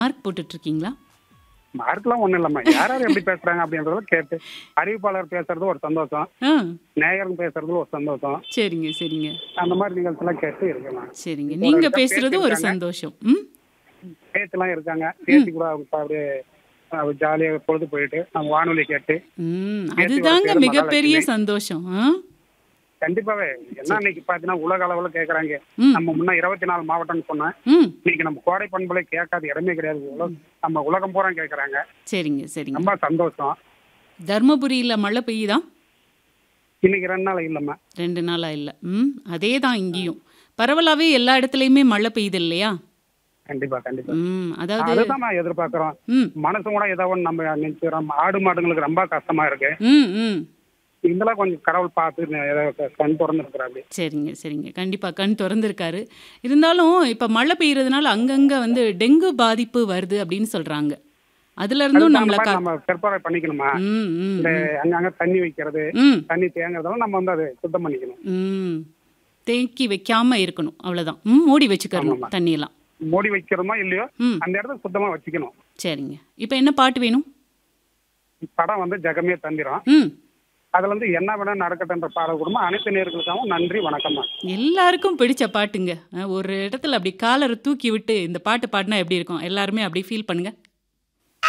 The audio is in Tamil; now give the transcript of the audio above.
மார்க் போட்டுட்டு இருக்கீங்களா? மார்க்லாம் ஒண்ணும் இல்லம்மா. யார் யார் எப்படி பேசுறாங்க அப்படின்றத கேட்டு, அறிவிப்பாளர் பேசுறது ஒரு சந்தோஷம். ஆ. நேயரும் பேசுறது ஒரு சந்தோஷம். சரிங்க, சரிங்க, அந்த மாதிரி நிகழ்ச்சிலாம் கேட்டு இருக்கலாம். சரிங்க. இப்போ ஒரு நீங்க இடத்துல பேச்சு பேசுறது ஒரு இருக்காங்க. சந்தோஷம். ம். பேச்செல்லாம் இருக்காங்க. ம். பேசி கூட அவங்க அப்படியே ஜாலியா பொழுது போயிட்டு, நம்ம வானொலி கேட்டு, ம். பேத்தியோட அதுதாங்க பேரு மிகப்பெரிய மகாலட்சுமி. சந்தோஷம். ஆ? கண்டிப்பாவே. என்ன சரி. இன்னைக்கு பார்த்தீங்கன்னா, உலக அளவுல கேட்கறாங்க. ம். நம்ம முன்ன 24 மாவட்டம்னு சொன்னேன். ம். இன்னைக்கு நம்ம கோடை பண்பலை கேட்காத இடமே கிடையாது. நம்ம உலகம் பூரா கேட்கறாங்க. சரிங்க, சரிங்க. ரொம்ப சந்தோஷம். தர்மபுரியில மழை பெய்யுதா? இன்னைக்கு 2 நாள் இல்லம்மா. 2 நாளா இல்ல. ம். அதே தான் இங்கேயும். பரவலாவே எல்லா இடத்துலயுமே மழை பெய்யுது இல்லையா? கண்டிப்பா, கண்டிப்பா. ம். அதாவது அதுதான் நான் எதிர்பார்க்கிறோம். ம். மனசு கூட ஏதோ ஒண்ணு நம்ம நினைக்கிறோம். ஆடு மாடுங்களுக்கு ரொம்ப கஷ்டமா இருக்கு. ம், ம். இதெல்லாம் கொஞ்சம் கடவுள் பார்த்து ஏதோ கண் திறந்து இருக்கிறாரு. சரிங்க, சரிங்க. கண்டிப்பா கண் தொறந்திருக்காரு. இருந்தாலும் இப்ப மழை பெய்யறதுனால அங்கங்க வந்து டெங்கு பாதிப்பு வருது அப்படின்னு சொல்றாங்க. அதுல இருந்தும் அதுக்கு நம்மள தகுந்த மாதிரி நம்ம பிற்பாடு பண்ணிக்கணுமா? ம், ம், இந்த ம். அங்கங்க தண்ணி வைக்கிறது, ம், தண்ணி தேங்குறதெல்லாம் நம்ம வந்து அதை சுத்தம் பண்ணிக்கணும். ம். தேக்கி வைக்காம இருக்கணும். அவ்வளவுதான். ம். மூடி வச்சுக்கறணும் ஆமாம்மா. தண்ணியெல்லாம். மூடி வைக்கிறோமோ இல்லையோ, ம். அந்த இடத்த சுத்தமா வச்சுக்கணும். சரிங்க. இப்ப என்ன பாட்டு வேணும்? படம் வந்து ஜெகமே தந்திரம். ம். அதுல இருந்து என்ன வேணா நடக்கட்டுன்ற பாடல் குடும்பம் அனைத்து நேயர்களுக்காகவும் நன்றி வணக்கம்மா. எல்லாருக்கும் பிடிச்ச பாட்டுங்க. ஒரு இடத்துல அப்படி காலர தூக்கி விட்டு இந்த பாட்டு பாடுனா எப்படி இருக்கும்? எல்லாருமே அப்படி ஃபீல் பண்ணுங்க.